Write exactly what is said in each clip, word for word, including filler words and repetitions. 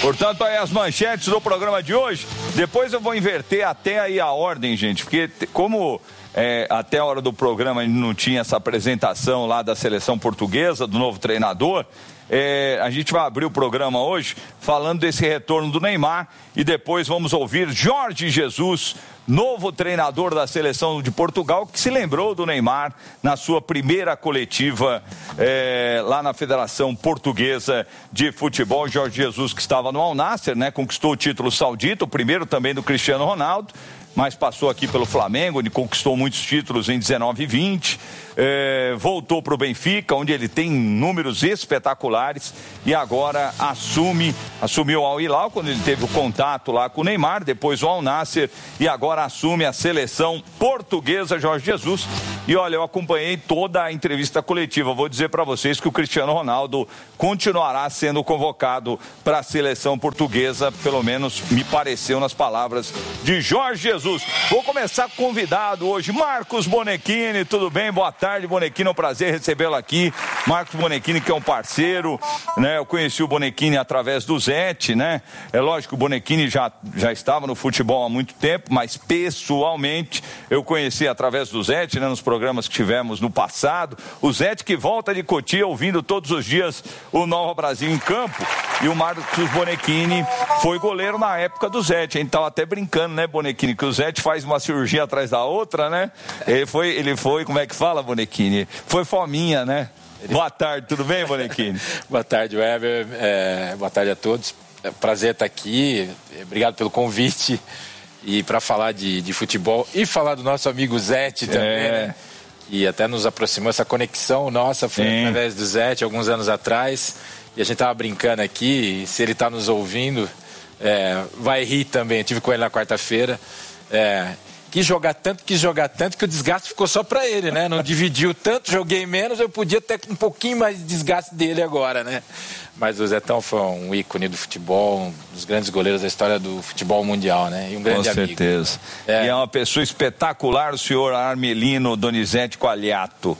Portanto, aí as manchetes do programa de hoje. Depois eu vou inverter até aí a ordem, gente, porque como é, até a hora do programa a gente não tinha essa apresentação lá da seleção portuguesa, do novo treinador, é, a gente vai abrir o programa hoje falando desse retorno do Neymar e depois vamos ouvir Jorge Jesus, novo treinador da seleção de Portugal, que se lembrou do Neymar na sua primeira coletiva é, lá na Federação Portuguesa de Futebol. Jorge Jesus, que estava no Al Nassr, né, conquistou o título saudita, o primeiro também do Cristiano Ronaldo, mas passou aqui pelo Flamengo, ele conquistou muitos títulos em dezenove e vinte, é, voltou para o Benfica, onde ele tem números espetaculares e agora assume, assumiu o Al Hilal quando ele teve o contato lá com o Neymar, depois o Al Nassr e agora assume a seleção portuguesa, Jorge Jesus. E olha, eu acompanhei toda a entrevista coletiva, vou dizer para vocês que o Cristiano Ronaldo continuará sendo convocado para a seleção portuguesa, pelo menos me pareceu nas palavras de Jorge Jesus. Vou começar com o convidado hoje, Marcos Bonechini. Tudo bem? Boa tarde, Bonechini, é um prazer recebê-lo aqui. Marcos Bonechini, que é um parceiro, né? Eu conheci o Bonechini através do Zete, né? É lógico que o Bonechini já, já estava no futebol há muito tempo, mas pessoalmente eu conheci através do Zete, né? Nos programas que tivemos no passado. O Zete que volta de Cotia ouvindo todos os dias o Nova Brasil em campo. E o Marcos Bonechini foi goleiro na época do Zete. A gente tava até brincando, né, Bonechini, que o Zete faz uma cirurgia atrás da outra, né? Ele foi, ele foi, como é que fala, Bonechini? Foi fominha, né? Boa tarde, tudo bem, Bonechini? Boa tarde, Weber. É, boa tarde a todos. É um prazer estar aqui. Obrigado pelo convite. E para falar de, de futebol e falar do nosso amigo Zete também, é. né? E até nos aproximou essa conexão nossa, foi Sim. através do Zete, alguns anos atrás. E a gente tava brincando aqui, e se ele tá nos ouvindo, é, vai rir também. Eu tive com ele na quarta-feira. É, quis jogar tanto, quis jogar tanto, que o desgaste ficou só pra ele, né? Não dividiu tanto, joguei menos, eu podia ter um pouquinho mais de desgaste dele agora, né? Mas o Zetão foi um ícone do futebol, um dos grandes goleiros da história do futebol mundial, né? E um grande amigo. Com certeza. É. E é uma pessoa espetacular, o senhor Armelino Donizete Qualiato.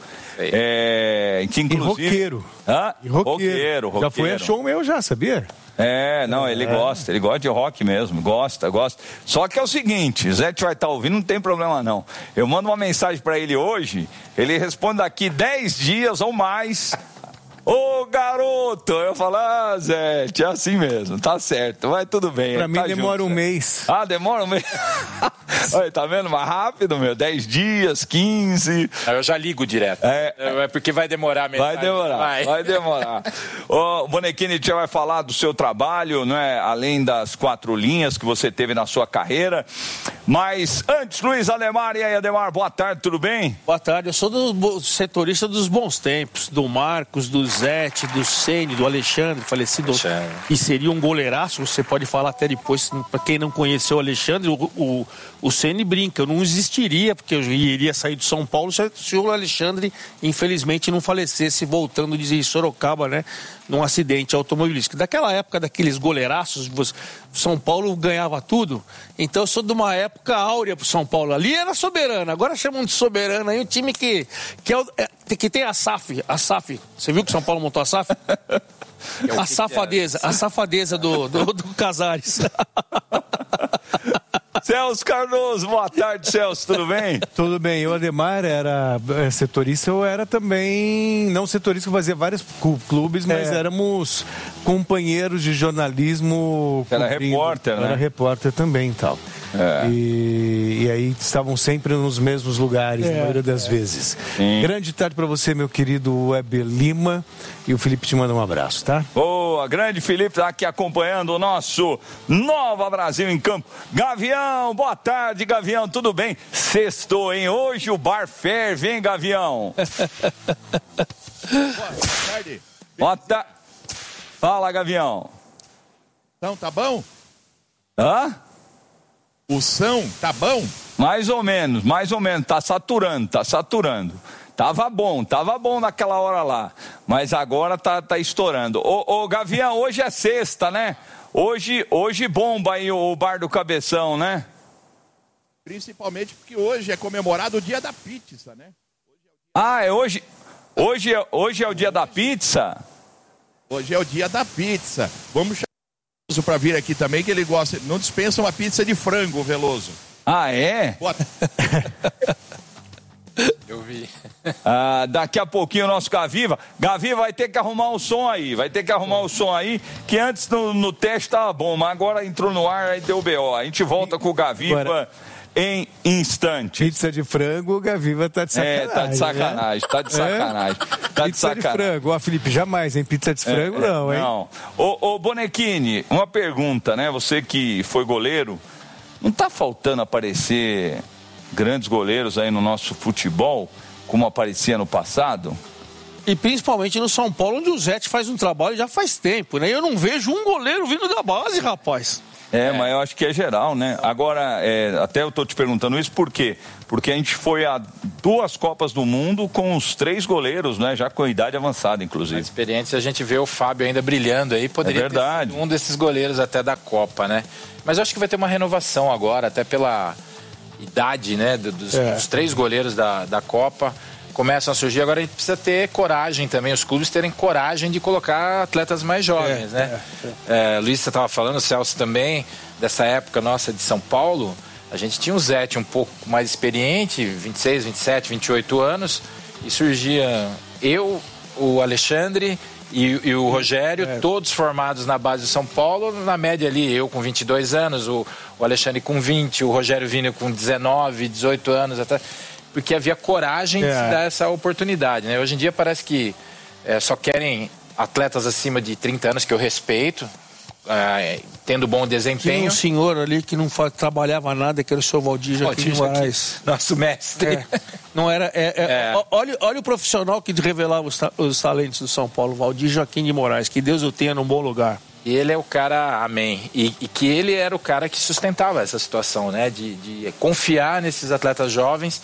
É, que inclusive... E roqueiro. Hã? E roqueiro. roqueiro. Roqueiro. Já foi a show meu já, sabia? É, não, ele é. gosta, ele gosta de rock mesmo, gosta, gosta. Só que é o seguinte, Zete vai estar ouvindo, não tem problema não. Eu mando uma mensagem pra ele hoje, ele responde daqui dez dias ou mais. Ô, garoto! Eu falo, ah, Zete, é assim mesmo, tá certo, vai tudo bem. Pra mim tá demora junto, um né? mês. Ah, demora um mês? Olha, tá vendo? Mais rápido, meu, dez dias, quinze. Eu já ligo direto. É, é porque vai demorar mesmo. Vai demorar, vai, vai demorar. Ô, Bonechini, a gente vai falar do seu trabalho, né? Além das quatro linhas que você teve na sua carreira. Mas antes, Luiz Ademar, e aí, Ademar, boa tarde, tudo bem? Boa tarde, eu sou do setorista dos bons tempos, do Marcos, do Zete, do Ceni, do Alexandre, falecido, Alexandre. E seria um goleiraço, você pode falar até depois, para quem não conheceu o Alexandre, o, o, o Ceni brinca, eu não existiria, porque eu iria sair de São Paulo se o Alexandre, infelizmente, não falecesse voltando de Sorocaba, né, num acidente automobilístico. Daquela época, daqueles goleiraços, São Paulo ganhava tudo, então eu sou de uma época áurea pro São Paulo, ali era soberano, agora chamam de soberano aí, um time que, que, é, é, que tem a S A F, a S A F, você viu que São Paulo montou a S A F? É a safadeza, a safadeza do, do, do Casares. Celso Cardoso, boa tarde, Celso, tudo bem? Tudo bem, eu, Ademar, era setorista, eu era também, não setorista, eu fazia vários clubes, mas é. éramos companheiros de jornalismo. Era repórter, né? Era repórter também e tal. É. E, e aí estavam sempre nos mesmos lugares, é, na maioria das é. vezes. Sim. Grande tarde para você, meu querido Weber Lima, e o Felipe te manda um abraço, tá? Boa, grande Felipe tá aqui acompanhando o nosso Nova Brasil em Campo. Gavião, boa tarde, Gavião, tudo bem? Sextou, hein? Hoje o bar ferve, hein, Gavião? Boa tarde. Boa tarde. Fala, Gavião. Então, tá bom? Hã? O som tá bom? Mais ou menos, mais ou menos, tá saturando, tá saturando. Tava bom, tava bom naquela hora lá, mas agora tá, tá estourando. Ô, ô Gavião, hoje é sexta, né? Hoje, hoje bomba aí o Bar do Cabeção, né? Principalmente porque hoje é comemorado o dia da pizza, né? Ah, é hoje? Hoje é, hoje é o dia da pizza? Hoje é o dia da pizza. Vamos chamar para vir aqui também, que ele gosta, não dispensa uma pizza de frango, Veloso. Ah, é? Bota. Eu vi. Ah, daqui a pouquinho o nosso Gaviva. Gaviva vai ter que arrumar o som aí. Vai ter que arrumar o som aí, que antes no, no teste estava bom, mas agora entrou no ar e deu B O. A gente volta com o Gaviva agora, em instantes. Pizza de frango, o Gaviva tá de sacanagem. É, tá de sacanagem, né? tá de sacanagem. É? Tá de pizza sacanagem. de frango. Ó, Felipe, jamais, hein? Pizza de frango é, não, hein? Não. Ô, ô, Bonequini, uma pergunta, né? Você que foi goleiro, não tá faltando aparecer grandes goleiros aí no nosso futebol, como aparecia no passado? E principalmente no São Paulo, onde o Zete faz um trabalho já faz tempo, né? Eu não vejo um goleiro vindo da base, rapaz. É, é. mas eu acho que é geral, né? Agora, é, até eu tô te perguntando isso por quê? Porque a gente foi a duas Copas do Mundo com os três goleiros, né? Já com idade avançada, inclusive. A experiência, a gente vê o Fábio ainda brilhando aí, poderia é verdade. ter sido um desses goleiros até da Copa, né? Mas eu acho que vai ter uma renovação agora, até pela idade, né, dos, é. dos três goleiros da, da Copa começam a surgir. Agora a gente precisa ter coragem também, os clubes terem coragem de colocar atletas mais jovens, é, né? É, é. É, Luiz, você estava falando, o Celso também, dessa época nossa de São Paulo, a gente tinha um Zete um pouco mais experiente, vinte e seis, vinte e sete, vinte e oito anos, e surgia eu, o Alexandre e, e o Rogério, é. todos formados na base do São Paulo, na média ali, eu com vinte e dois anos, o, o Alexandre com vinte, o Rogério Vina com dezenove, dezoito anos, até, porque havia coragem é. de se dar essa oportunidade, né? Hoje em dia parece que é, só querem atletas acima de trinta anos, que eu respeito, é, tendo bom desempenho. Tinha um senhor ali que não trabalhava nada, que era o senhor Valdir Joaquim de Moraes. Nosso mestre. É. Não era, é, é, é. Olha, olha o profissional que revelava os, os talentos do São Paulo, Valdir Joaquim de Moraes, que Deus o tenha num bom lugar. E ele é o cara, amém, e, e que ele era o cara que sustentava essa situação, né, de, de confiar nesses atletas jovens.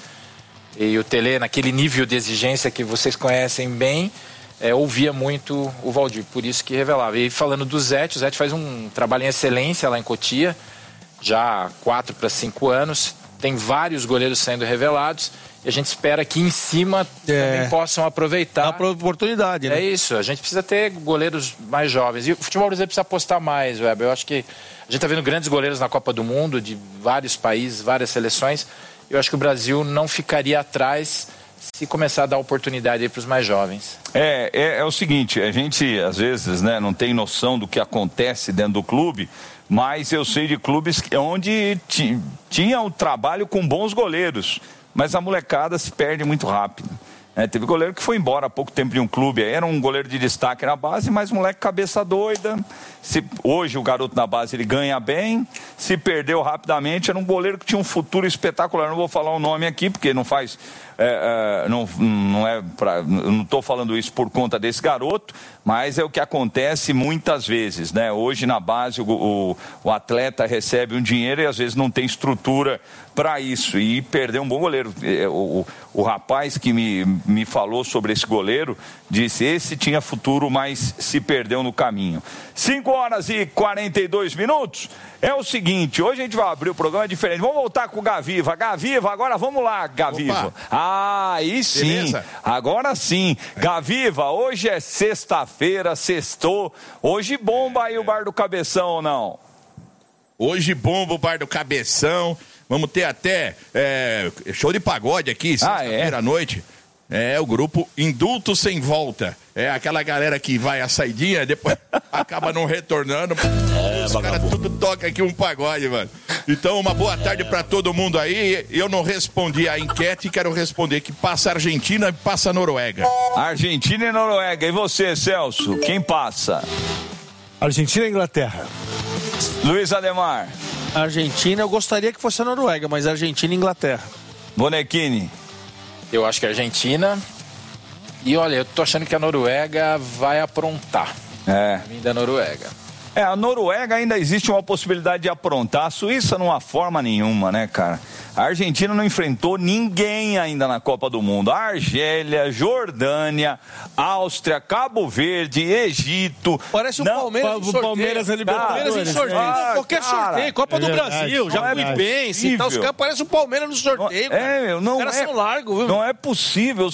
E o Tele, naquele nível de exigência que vocês conhecem bem, é, ouvia muito o Valdir, por isso que revelava. E falando do Zete, o Zete faz um trabalho em excelência lá em Cotia, já há quatro para cinco anos, tem vários goleiros sendo revelados, e a gente espera que em cima é. também possam aproveitar a oportunidade, né? É isso, a gente precisa ter goleiros mais jovens. E o futebol brasileiro precisa apostar mais, Weber. Eu acho que a gente está vendo grandes goleiros na Copa do Mundo, de vários países, várias seleções. Eu acho que o Brasil não ficaria atrás se começar a dar oportunidade aí para os mais jovens. É, é, é o seguinte, a gente às vezes, né, não tem noção do que acontece dentro do clube, mas eu sei de clubes onde tinha o trabalho com bons goleiros, mas a molecada se perde muito rápido. É, teve goleiro que foi embora há pouco tempo de um clube, era um goleiro de destaque na base, mas moleque cabeça doida. Se, hoje o garoto na base ele ganha bem, se perdeu rapidamente, era um goleiro que tinha um futuro espetacular. Não vou falar o nome aqui, porque não faz... É, é, não, não é pra, não estou falando isso por conta desse garoto, mas é o que acontece muitas vezes, né? Hoje na base o, o, o atleta recebe um dinheiro e às vezes não tem estrutura para isso e perdeu um bom goleiro. O, o, o rapaz que me, me falou sobre esse goleiro disse esse tinha futuro, mas se perdeu no caminho. cinco horas e quarenta e dois minutos. É o seguinte, hoje a gente vai abrir o programa diferente. Vamos voltar com o Gaviva. Gaviva, agora vamos lá, Gaviva. Opa. Ah, aí sim. Beleza. Agora sim. Gaviva, hoje é sexta-feira, sextou. Hoje bomba aí o Bar do Cabeção ou não? Hoje bomba o Bar do Cabeção. Vamos ter até é, show de pagode aqui, sexta-feira ah, é? à noite. É o grupo Indulto Sem Volta. É aquela galera que vai à saidinha, depois acaba não retornando. É, os caras tudo tocam aqui um pagode, mano. Então, uma boa tarde pra todo mundo aí. Eu não respondi a enquete e quero responder que passa a Argentina e passa a Noruega. Argentina e Noruega. E você, Celso? Quem passa? Argentina e Inglaterra. Luiz Ademar. Argentina, eu gostaria que fosse a Noruega, mas Argentina e Inglaterra. Bonequini. Eu acho que a Argentina. E olha, eu tô achando que a Noruega vai aprontar. É. Vim da Noruega. É, a Noruega ainda existe uma possibilidade de aprontar. A Suíça não há forma nenhuma, né, cara? A Argentina não enfrentou ninguém ainda na Copa do Mundo. A Argélia, Jordânia, Áustria, Cabo Verde, Egito. Parece o não, Palmeiras no sorteio. Palmeiras é Libertadores. Palmeiras em sorteio. Ah, qualquer cara, sorteio. Copa é do verdade. Brasil, Não já é pense e tal. Os caras parecem o Palmeiras no sorteio. Não, é, meu, não Os caras é, são largos, viu? Não é possível.